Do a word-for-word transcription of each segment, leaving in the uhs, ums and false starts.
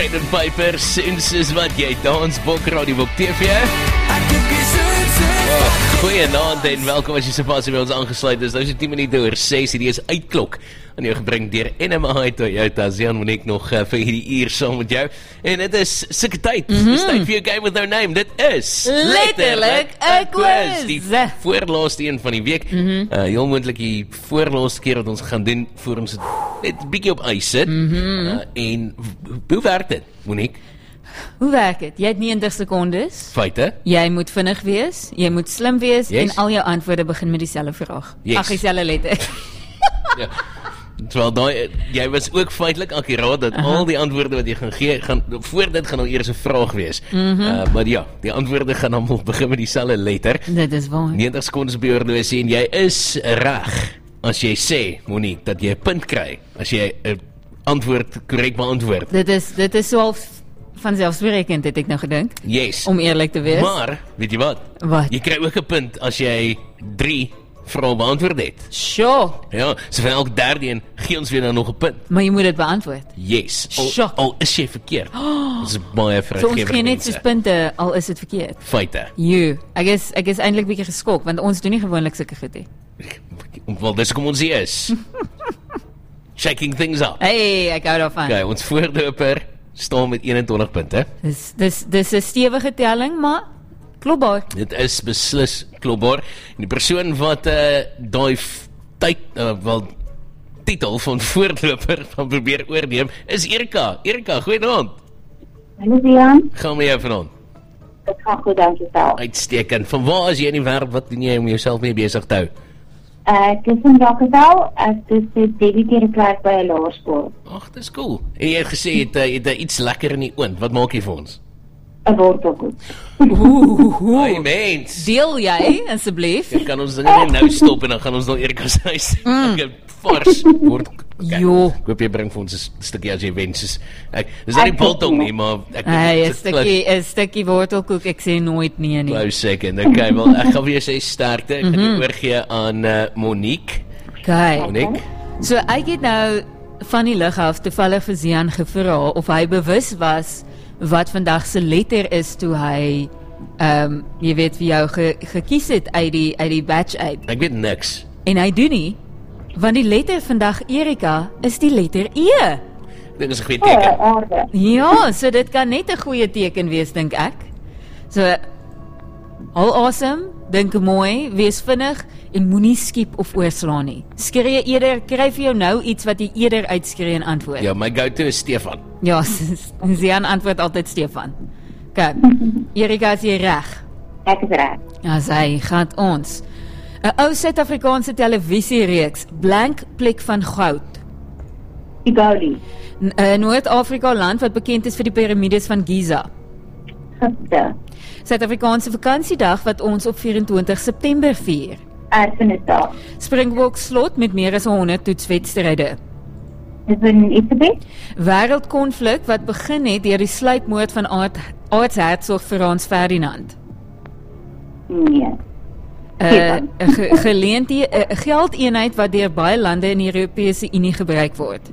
Brandon Pipers en soos wat jy dans Bok Radiobok T V. Oh, goeienaand en welkom as jy sopas by ons aangesluit is. Nou is dit tien minute oor ses, hierdie is Uitklok aan jou gebring deur N M I Toyota. Zian Monique nog uh, vir hierdie uur saam met jou. En dit is sulke tyd. Mm -hmm. Dis tyd vir jou game with no name. Dit is letterlik 'n quiz. Die voorlaaste een van die week. Mm -hmm. uh, heel moontlik die voorlaaste keer wat ons gaan doen voor ons net 'n bietjie op ys sit. Mm -hmm. uh, en hoe werk dit, Monique? Hoe werk dit? Jy het negentig sekondes. Feite. Jy moet vinnig wees, jy moet slim wees yes. en al jou antwoorde begin met dieselfde vraag. Yes. Ag, dieselfde letter. Ja. Terwyl daai jy was ook feitelik akkuraat dat uh-huh. al die antwoorde wat jy gaan gee, gaan voor dit gaan nou eers 'n vraag wees. Mm-hmm. Uh, maar ja, die antwoorde gaan almal begin met dieselfde letter. Dit is waar. negentig sekondes op die horlosie en jy is reg as jy sê, Monique, dat jy 'n punt kry as jy 'n antwoord korrek beantwoord. Dit is dit is so vanselfsprekend, het ek nou gedink. Yes. Om eerlik te wees. Maar, weet jy wat? Wat? Jy kry ook 'n punt as jy drie vrae beantwoord het. Sure. Ja, so van elke derde een gee ons weer nou nog 'n punt. Maar jy moet dit beantwoord. Yes. Sure. Al, al is jy verkeerd. Oh. Dit is baie So vergewe. ons gee net soos punte, al is dit verkeerd. Feite. You. Ek is ek is eintlik bietjie geskok, want ons doen nie gewoonlik sulke goed nie. Wel, dis kom ons hier is. Shaking things up. Hey, ek hou daarvan. Okay, ons voorloper staan met eenentwintig punte. Dis dis dis 'n stewige telling, maar klopbaar. Dit is beslis klopbaar. En die persoon wat uh, daai tyd uh, wel titel van voorloper van probeer oorneem is Erika. Erika, goeienaand. Hallo Zian. Gaan met jou vanaand? Dit gaan goed, dankie wel. Uitstekend. Van waar is jy in die wêreld? Wat doen jy om jouself mee besig te hou? Ek is in Rakendal, ek is 'n debiteerde klerk by 'n laerskool. Ag, dis cool. En jy het gesê jy het, jy het iets lekker in die oond. Wat maak jy vir ons? 'n wortelkoek. Ooh. Hey mens. Deel jy asseblief? Ek kan ons dinge net nou stop en dan gaan ons na Erika se huis. Mm. Ek vars word. Okay. Jo. Ek hoop jy bring vir ons 'n stukkie as jy wens. Ek dis nie biltong nie, maar ek Hey, 'n stukkie 'n stukkie wortelkoek, ek sê nooit nee nie. Close second. Okay, wel ek gaan weer sê sterkte. Ek gaan Mm-hmm. oorgee aan uh, Monique. Okay. Monique. So ek het nou van die lug af toevallig vir Zian gevra of hy bewus was wat vandag se letter is toe hy ehm um, jy weet vir jou ge, gekies het uit die uit die batch uit. Ek weet niks. En hy doen nie, want die letter vandag, Erika, is die letter E. Dit is 'n goeie Oh, teken. aarde. Ja, so dit kan net 'n goeie teken wees, dink ek. So al awesome, dink mooi, wees vinnig en moenie skiep of oorslaan nie. Skree eerder, kry vir jou nou iets wat jy eerder uitskree en antwoord. Ja, my go-to is Stefan. Ja, Zian antwoord altyd Stefan. Kyk, Erika, is jy reg? Ek is reg. Ja, sy gaan ons. 'n Ou Suid-Afrikaanse televisiereeks, Blank Plek van Goud. Igoli. 'n Noord-Afrika land wat bekend is vir die piramides van Giza. Giste. Suid-Afrikaanse vakansiedag wat ons op vyf vyf September vier. Erfenisdag. Springbok slot met meer as honderd toetswedstryde. Dis in Itsebé. Wêreldkonflik wat begin het deur die sluipmoord van aard, aartshertsog Frans Ferdinand. Nee. 'n uh, ge, geleenthede 'n uh, geldeenheid wat deur baie lande in die Europese Unie gebruik word.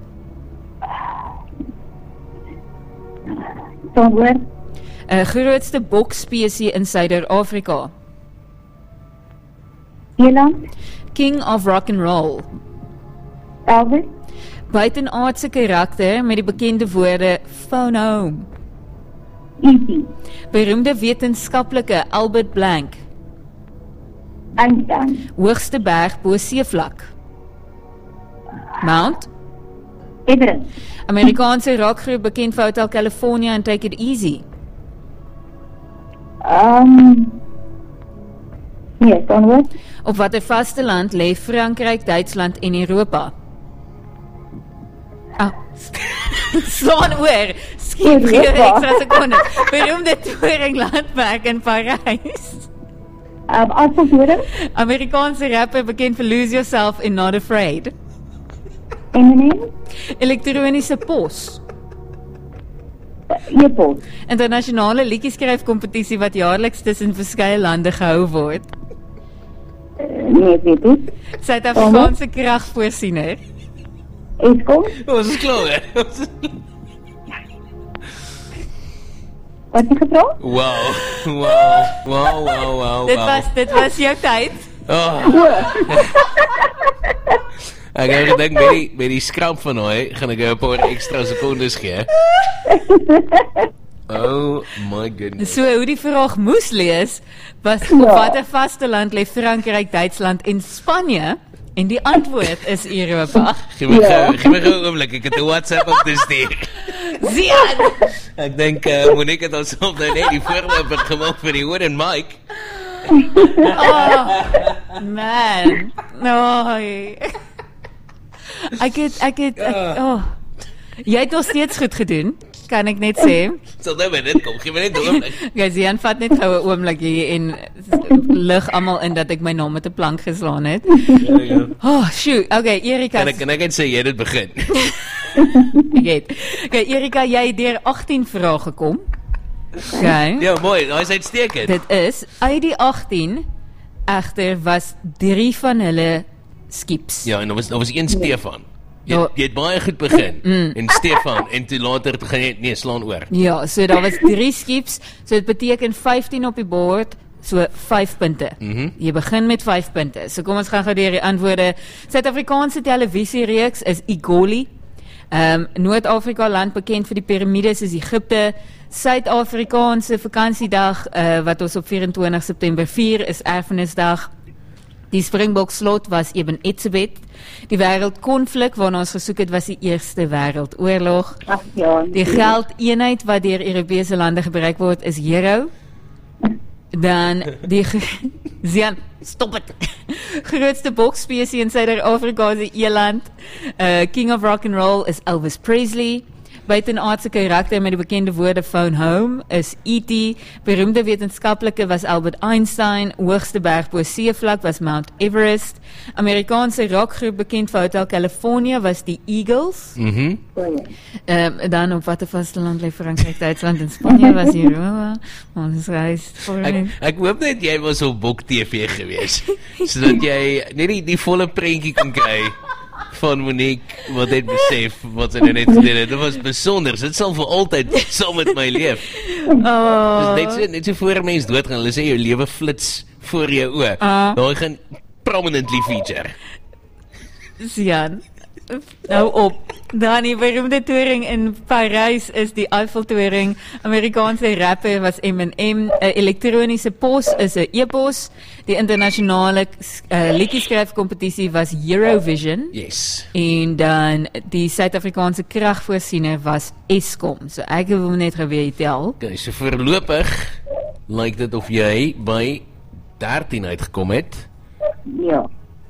Sonwoord. 'n uh, grootste boksspesies in Suider-Afrika. Ierland. King of Rock and Roll. Elvis. Buitenaardse karakter met die bekende woorde phone home. Easy. Beroemde wetenskaplike Albert Blank. Einstein. Hoogste berg bo seevlak. Mount. Everest. Amerikaanse rockgroep bekend vir Hotel California en Take It Easy. Um. Nee, sonwoord. Op watter vasteland lê Frankryk, Duitsland en Europa? Ah. Slaan oor. Skiep gee ekstra sekonde. Beroemde touringlandmerk in Parys. Um, Antwoord. Amerikaanse rapper bekend vir Lose Yourself en Not Afraid. Eminem. Elektroniese pos. E-pos. Internasionale liedjeskryfkompetisie wat jaarliks tussen verskeie lande gehou word. Nee, ek weet nie. Suid-Afrikaanse kragvoorsiener. Eskom. Ons is klaar. Wat het jy gevra? Wow, wow, wow, wow, wow. Dit was dit was jou tyd. Oh. Ek het gedink met die, met die skramp van hy, gaan ek jou 'n paar ekstra sekondes gee. Oh my goodness. So hoe die vraag moes lees, was ja. Op watter vasteland lê Frankryk, Duitsland en Spanje? En die antwoord is Europa. Gee my gou, gee my gou 'n oomblik, ek het 'n WhatsApp op te stuur. Zian! Ek dink uh, Monique het ons op nou net die voorloper gemaak vir die hoor en Mike. Oh, man. Nee. Ek het, ek het, ek, oh. Jy het nog steeds goed gedoen, kan ek net sê. Sal nou by dit kom, gee my net 'n oomblik. Okay, Zian, vat net gou 'n oomblik hier en lig almal in dat ek my naam met 'n plank geslaan het. Ja, ja. Oh, shoot. Okay, Erika. Kan ek, kan ek net sê, jy het dit begin. Ek het. Okay, Erika, jy het deur agttien vrae gekom. Okay. Ja, mooi, hy is uitstekend. Dit is, uit die agttien, egter was drie van hulle skips. Ja, en daar was, daar was een Stefan. Jy, Ja. jy het baie goed begin. Mm. En Stefan, en toe later toe gaan jy, nee, slaan oor. Ja, so daar was drie skips, so dit beteken vyftien op die bord, so vyf punte. Mhm. Jy begin met vyf punte. So kom ons gaan gou deur die antwoorde. Suid-Afrikaanse televisiereeks is Igoli. Ehm um, Noord-Afrika land bekend vir die piramides is Egipte. Suid-Afrikaanse vakansiedag uh, wat ons op vyf vyf twee September vier is Erfenisdag. Die Springbok slot was Eben Etzebeth. Die wêreldkonflik waarna ons gesoek het was die Eerste Wêreldoorlog. Ag ja. Die geldeenheid wat deur Europese lande gebruik word is euro. Dan die ge- Zian, stop het. Grootste boksspesies in Suid-Afrika is die eland. Uh, King of Rock and Roll is Elvis Presley. Buitenaardse karakter met die bekende woorde phone home is E T. Beroemde wetenskaplike was Albert Einstein. Hoogste berg bo seevlak was Mount Everest. Amerikaanse rockgroep bekend vir Hotel California was die Eagles. Mhm. Um, dan op watter vasteland lê Frankryk, Duitsland en Spanje was Europa. Ons reis Ek, voorheen. ek hoop net jy was op Bok T V gewees, sodat jy net die, die volle prentjie kan kry van Monique, wat het besef, wat sy nou net gedoen het. Dit was besonder, dit sal vir altyd saam met my leef. Oh, Dis net so, net so voor 'n mens doodgaan, hulle sê jou lewe flits voor jou oë. Ah. Daai gaan prominently feature. Zian. Nou op. Dan die beroemde toring in Parys is die Eiffeltoring. Amerikaanse rapper was Eminem. 'n Elektroniese pos is 'n e-pos. Die internasionale uh, liedjie-skryfkompetisie was Eurovision. Yes. En dan die Suid-Afrikaanse kragvoorsiener was Eskom. So ek wil net geweet tel. Okay, so voorlopig lyk dit of jy by dertien uitgekom het. Ja.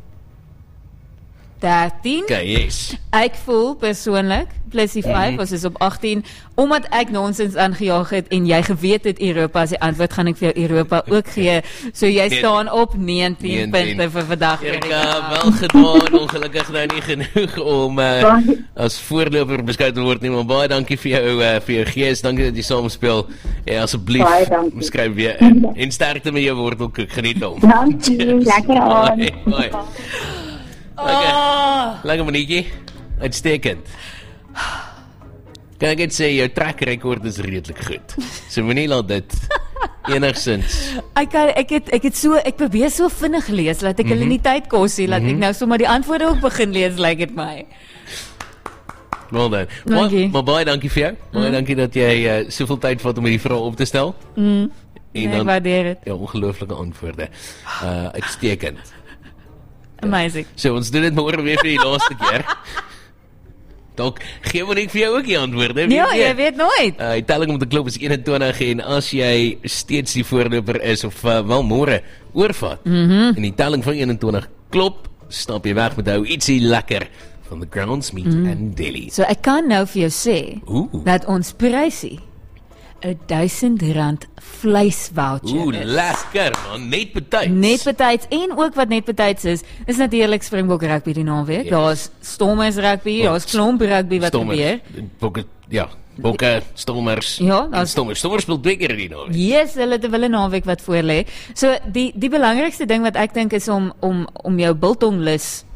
dertien. Okay, yes. Ek voel persoonlik plus die vyf, ons is op agttien, omdat ek nonsens aangejaag het en jy geweet het Europa as die antwoord, gaan ek vir jou Europa ook gee. So jy Nee, staan op negentien punte vir vandag. Erika, wel gedaan, ongelukkig nou nie genoeg om uh, as voorloper beskou te word nie, maar baie dankie vir jou uh, vir jou gees, dankie dat jy saamspeel. Ja, asseblief, Baie dankie. skryf weer in. En sterkte met jou wortelkoek, geniet hom. Dankie, lekker aan. Hoi, hoi. Lekker, Oh, lekker Monique, uitstekend. Kan ek net sê, jou track record is redelijk goed. So moenie laat dit enigszins. ek kan ek het ek het so ek probeer so vinnig lees laat ek hulle Mhm. nie tyd kos nie, laat ek nou sommer die antwoorde ook begin lees, lyk dit my. Well done. Dankie. Maar, maar baie dankie vir jou. Baie dankie dat jy uh, soveel tyd vat om hierdie vrae op te stel. Mm. En Nee, ek dan waardeer dit. ja, ongelooflike antwoorde. Uh uitstekend. Amazing. So ons doen dit môre weer vir die laaste keer. Dalk gee maar net vir jou ook die antwoorde. wie Ja, jy weet nooit. Uh, die telling om te klop is eenentwintig en as jy steeds die voorloper is of uh, wel môre oorvat Mhm. mm-hmm. en die telling van eenentwintig klop, stap jy weg met ou ietsie lekker van the Grounds Meat mm. and Deli. So ek kan nou vir jou sê Ooh. dat ons prysie 'n duisend rand vleisvoucher Ooh, is. lekker man, net betyds. Net betyds en ook wat net betyds is, is natuurlik Springbok rugby die naweek. Yes. Daar's Stormers rugby, daar's klomp rugby wat Stommers. gebeur. Bokke, ja, Bokke, Stommers. Ja, en daar's- Stommers. Stommers speel twee keer in die naweek. Yes, hulle het 'n wille naweek wat voor lê. So die die belangrikste ding wat ek dink is om om om jou biltonglus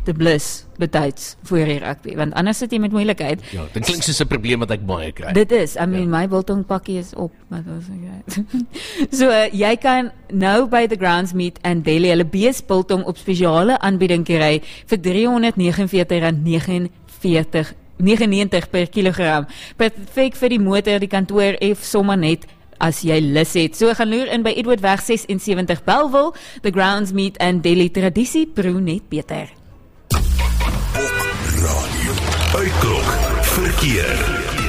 te blus betyds voor die rugby, want anders sit jy met moeilikheid. Ja, dit klink soos 'n probleem wat ek baie kry. Dit is, I mean, ja. My biltongpakkie is op, maar dit was okay. So, uh, jy kan nou by the Grounds Meat and Deli hulle beesbiltong op spesiale aanbieding kry vir driehonderdnegenenveertig rand negenennegentig per kilogram. Perfek vir die motor, die kantoor of sommer net as jy lus het. So gaan loer in by Edwardweg ses en sewentig Bellville, the Grounds Meat and Deli, tradisie proe net beter. Radio Uitklok verkeer.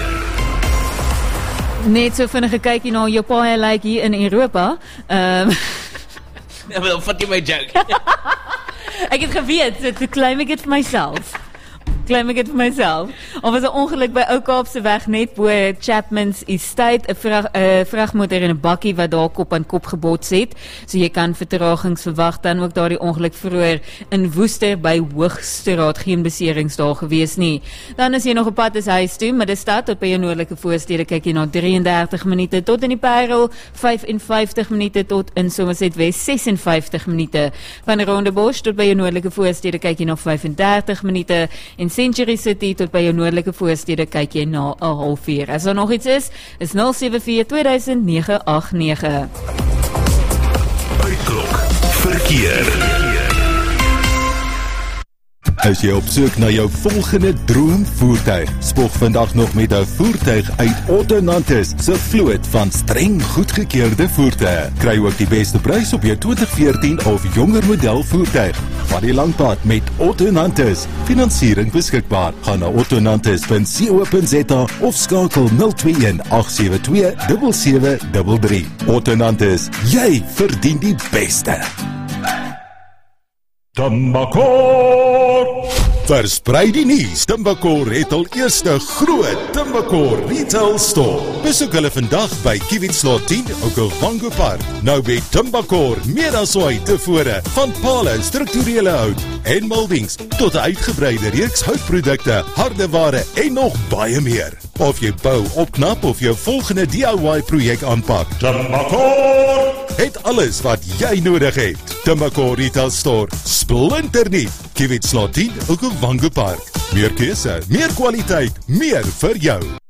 Net so vinnige kykie na jou paai lyk hier in Europa. Ehm um, Ja, maar dan vat jy my joke. Ek het geweet, so toe claim ek dit vir myself. Claim ek dit vir myself. Of was 'n ongeluk by Ou Kaapse weg net bo Chapman's Estate, 'n vrag, uh, vragmotor en 'n bakkie wat daar kop aan kop gebots het. So jy kan vertragings verwag. Dan ook daardie ongeluk vroeër in Woester by Hoogstraat, geen beserings daar gewees nie. Dan is jy nog op pad is huis toe, maar dit staat tot by jou noordelike voorstede kyk jy na drieëndertig minute tot in die Parel, vyf en vyftig minute tot in Somerset West, ses en vyftig minute. Van Rondebosch tot by jou noordelike voorstede kyk jy na vyf en dertig minute en Century City tot by jou noordelike voorstede kyk jy na 'n halfuur. As daar nog iets is, is nul sewe vier twee duisend nege agt nege. Uitklok verkeer. As jy op soek na jou volgende droomvoertuig, spog vandag nog met 'n voertuig uit Otto Nantes se vloot van streng goedgekeurde voertuie. Kry ook die beste prys op jou twintig veertien of jonger model voertuig. Van die langpad met Otto Nantes. Finansiering beskikbaar. Gaan na otto nantes punt co punt za of skakel nul twee een agt sewe twee sewe sewe drie drie. Otto Nantes, jy verdien die beste. Tumbakor. Versprei die nuus. Tumbakor het al eerste groot Tumbakor Retail Store. Besoek hulle vandag by Kiewitslot tien, Okavango Park. Nou by Tumbakor, meer as ooit tevore, van pale, strukturele hout en moldings tot 'n uitgebreide reeks houtprodukte, hardeware en nog baie meer. Of jy bou, opknap of jou volgende D I Y projek aanpak, Tumbakor het alles wat jy nodig het. Tumbakor Retail Store, splinternuut. Kiewitslot tien, Okavango Park. Meer keuse, meer kwaliteit, meer vir jou.